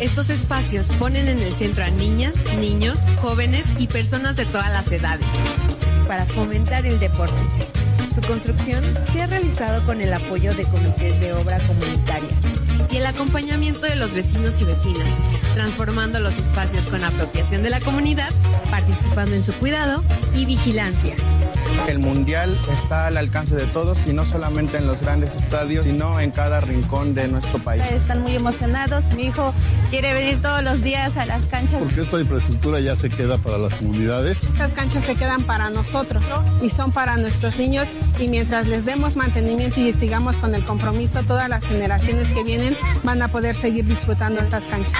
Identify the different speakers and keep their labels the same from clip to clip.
Speaker 1: Estos espacios ponen en el centro a niñas, niños, jóvenes y personas de todas las edades para fomentar el deporte. Su construcción se ha realizado con el apoyo de comités de obra comunitaria y el acompañamiento de los vecinos y vecinas, transformando los espacios con apropiación de la comunidad, participando en su cuidado y vigilancia.
Speaker 2: El mundial está al alcance de todos y no solamente en los grandes estadios, sino en cada rincón de nuestro país.
Speaker 3: Están muy emocionados. Mi hijo quiere venir todos los días a las canchas.
Speaker 4: Porque esta infraestructura ya se queda para las comunidades.
Speaker 5: Estas canchas se quedan para nosotros, ¿no? Y son para nuestros niños, y mientras les demos mantenimiento y sigamos con el compromiso, todas las generaciones que vienen van a poder seguir disfrutando estas canchas.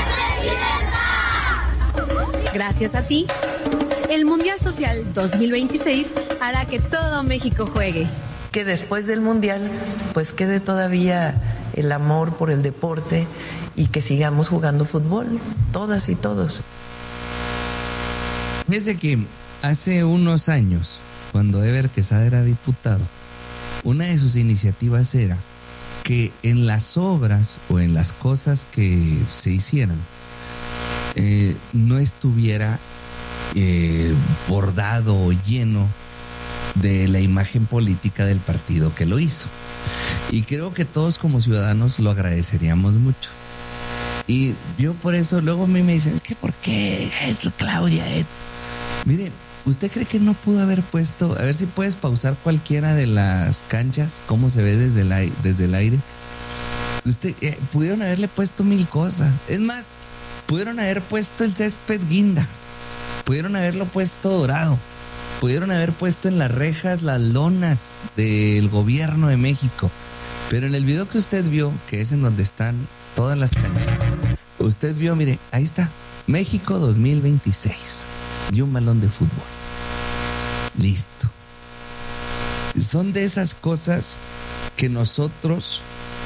Speaker 1: Gracias a ti, el Mundial Social 2026 hará que todo México juegue.
Speaker 6: Que después del Mundial, pues quede todavía el amor por el deporte y que sigamos jugando fútbol, todas y todos.
Speaker 7: Fíjese que hace unos años, cuando Eber Quesada era diputado, una de sus iniciativas era que en las obras o en las cosas que se hicieran, no estuviera bordado o lleno de la imagen política del partido que lo hizo. Y creo que todos como ciudadanos lo agradeceríamos mucho. Y yo por eso, luego a mí me dicen, es que ¿por qué Claudia? Mire, ¿usted cree que no pudo haber puesto, a ver si puedes pausar cualquiera de las canchas, cómo se ve desde el aire? Usted, pudieron haberle puesto 1000 cosas. Es más, pudieron haber puesto el césped guinda. Pudieron haberlo puesto dorado. Pudieron haber puesto en las rejas las lonas del gobierno de México. Pero en el video que usted vio, que es en donde están todas las canchas, usted vio, mire, ahí está, México 2026 y un balón de fútbol. Listo. Son de esas cosas que nosotros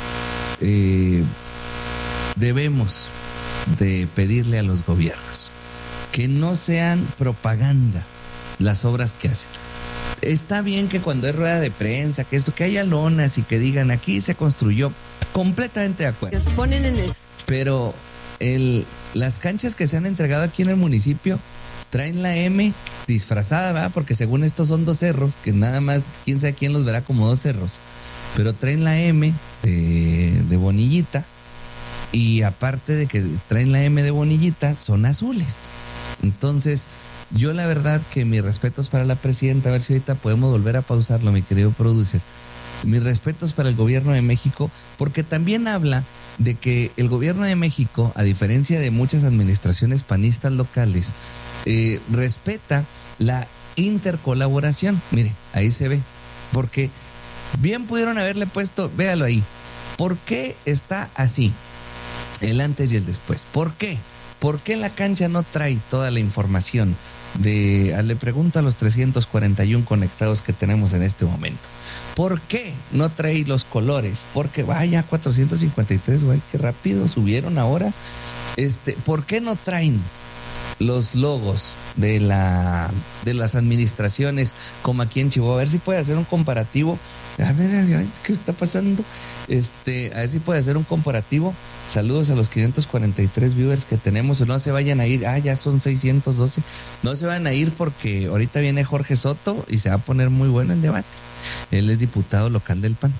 Speaker 7: debemos de pedirle a los gobiernos, que no sean propaganda las obras que hacen. Está bien que cuando es rueda de prensa, que esto, que haya lonas y que digan aquí se construyó, completamente de acuerdo. Pero las canchas que se han entregado aquí en el municipio traen la M disfrazada, ¿verdad? Porque según estos son 2 cerros, que nada más quién sabe quién los verá como 2 cerros, pero traen la M de Bonillita, y aparte de que traen la M de Bonillita, son azules. Entonces, yo la verdad que mis respetos para la presidenta, a ver si ahorita podemos volver a pausarlo, mi querido producer. Mis respetos para el gobierno de México, porque también habla de que el gobierno de México, a diferencia de muchas administraciones panistas locales, respeta la intercolaboración. Mire, ahí se ve, porque bien pudieron haberle puesto, véalo ahí, ¿por qué está así? El antes y el después. ¿Por qué? ¿Por qué la cancha no trae toda la información? Le pregunto a los 341 conectados que tenemos en este momento. ¿Por qué no trae los colores? Porque vaya, 453, güey, qué rápido subieron ahora. ¿Por qué no traen los logos de las administraciones como aquí en Chihuahua? A ver si puede hacer un comparativo. A ver, ¿qué está pasando? A ver si puede hacer un comparativo. Saludos a los 543 viewers que tenemos. No se vayan a ir. Ya son 612. No se van a ir porque ahorita viene Jorge Soto y se va a poner muy bueno el debate. Él es diputado local del PAN.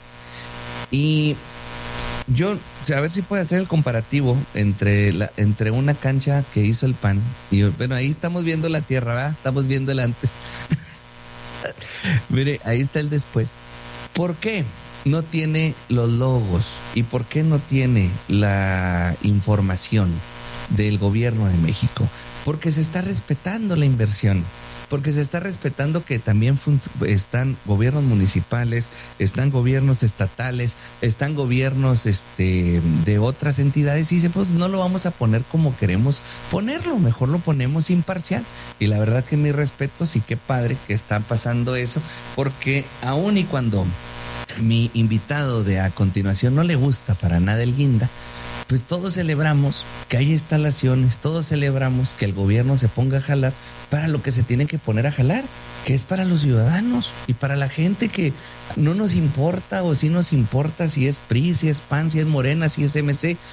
Speaker 7: Y yo, a ver si puede hacer el comparativo entre una cancha que hizo el PAN y, bueno, ahí estamos viendo la tierra, ¿verdad? Estamos viendo el antes. Mire, ahí está el después. ¿Por qué no tiene los logos y por qué no tiene la información del gobierno de México? Porque se está respetando la inversión. Porque se está respetando que también están gobiernos municipales, están gobiernos estatales, están gobiernos de otras entidades, y dice, pues no lo vamos a poner como queremos ponerlo, mejor lo ponemos imparcial. Y la verdad que mis respetos, y qué padre que está pasando eso, porque aun y cuando mi invitado de a continuación no le gusta para nada el guinda, pues todos celebramos que hay instalaciones, todos celebramos que el gobierno se ponga a jalar para lo que se tiene que poner a jalar, que es para los ciudadanos y para la gente que no nos importa, o sí nos importa si es PRI, si es PAN, si es Morena, si es MC.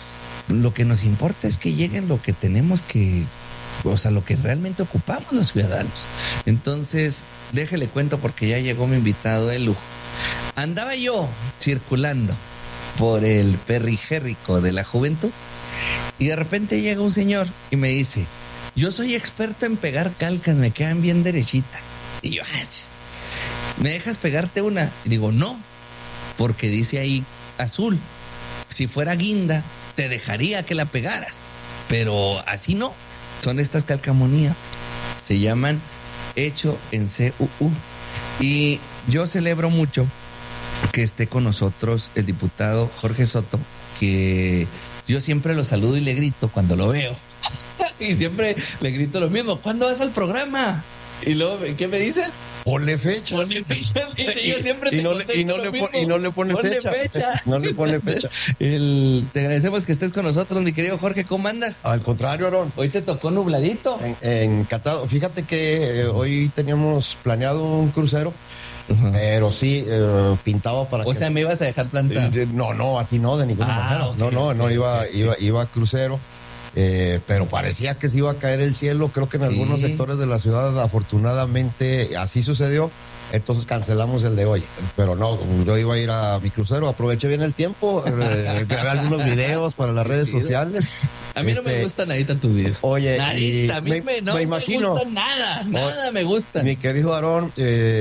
Speaker 7: Lo que nos importa es que lleguen lo que tenemos que, o sea, lo que realmente ocupamos los ciudadanos. Entonces, déjele cuento porque ya llegó mi invitado de lujo. Andaba yo circulando por el periférico de la juventud y de repente llega un señor y me dice: yo soy experto en pegar calcas, me quedan bien derechitas. Y yo, ¿me dejas pegarte una? Y digo, no, porque dice ahí azul. Si fuera guinda, te dejaría que la pegaras, pero así no. Son estas calcamonías, se llaman hecho en CUU. Y yo celebro mucho que esté con nosotros el diputado Jorge Soto, que yo siempre lo saludo y le grito cuando lo veo. Y siempre le grito lo mismo: ¿cuándo vas al programa? Y luego, ¿qué me dices?
Speaker 8: Ponle fecha.
Speaker 7: Ponle fecha. Y yo siempre te contesto lo mismo.
Speaker 8: Y no le pone fecha. No le pone fecha.
Speaker 7: Te agradecemos que estés con nosotros, mi querido Jorge. ¿Cómo andas?
Speaker 8: Al contrario, Aarón.
Speaker 7: Hoy te tocó nubladito.
Speaker 8: Encantado. Fíjate que hoy teníamos planeado un crucero. Pero sí, pintaba para
Speaker 7: o sea, me ibas a dejar plantado.
Speaker 8: No, a ti no, de ninguna manera. Okay, iba a crucero. Pero parecía que se iba a caer el cielo. Creo que en algunos sectores de la ciudad, afortunadamente, así sucedió. Entonces cancelamos el de hoy. Pero no, yo iba a ir a mi crucero. Aproveché bien el tiempo. Grabé algunos videos para las redes sociales.
Speaker 7: A mí no me gustan ahorita tus videos.
Speaker 8: Oye,
Speaker 7: nadita, a mí no me gusta nada. Nada me gusta.
Speaker 8: Mi querido Aarón,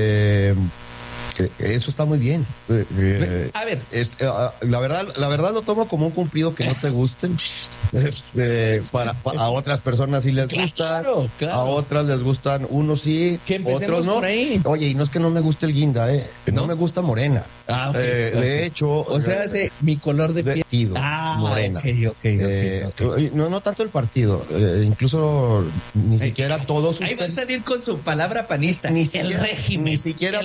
Speaker 8: eso está muy bien.
Speaker 7: A ver,
Speaker 8: la verdad lo tomo como un cumplido que no te gusten. A otras personas sí les gustan, claro. A otras les gustan unos sí, otros no. Oye, y no es que no me guste el guinda, no me gusta morena.
Speaker 7: Okay,
Speaker 8: de hecho,
Speaker 7: o sea, mi color de piel.
Speaker 8: Morena.
Speaker 7: Okay.
Speaker 8: No tanto el partido, incluso ni siquiera todos
Speaker 7: ustedes. Ahí va a salir con su palabra panista.
Speaker 8: Ni siquiera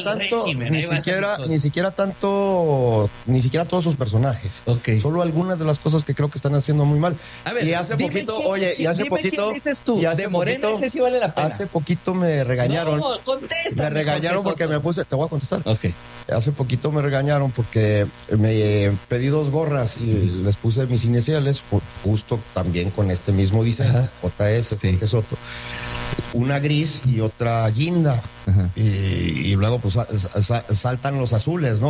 Speaker 8: todos sus personajes.
Speaker 7: Okay.
Speaker 8: Solo algunas de las cosas que creo que están haciendo muy mal.
Speaker 7: A ver,
Speaker 8: y hace poquito,
Speaker 7: ¿quién dices tú? De morena ese sí vale la pena.
Speaker 8: Hace poquito me regañaron.
Speaker 7: No, contesta.
Speaker 8: Me regañaron porque me puse, te voy a contestar.
Speaker 7: Okay.
Speaker 8: Hace poquito me regañaron porque me pedí 2 gorras y les puse mis iniciales, justo también con este mismo diseño, JS, Jorge Soto. Una gris y otra guinda. Y luego pues saltan los azules, ¿no?